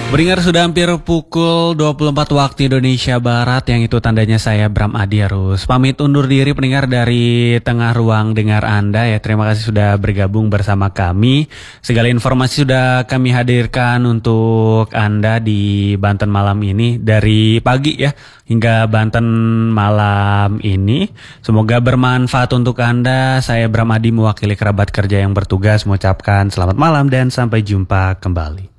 Pendengar, sudah hampir pukul 24 waktu Indonesia Barat, yang itu tandanya saya Bram Adi harus pamit undur diri pendengar dari tengah ruang dengar Anda ya. Terima kasih sudah bergabung bersama kami. Segala informasi sudah kami hadirkan untuk Anda di Banten malam ini dari pagi ya hingga Banten malam ini. Semoga bermanfaat untuk Anda. Saya Bram Adi mewakili kerabat kerja yang bertugas mengucapkan selamat malam dan sampai jumpa kembali.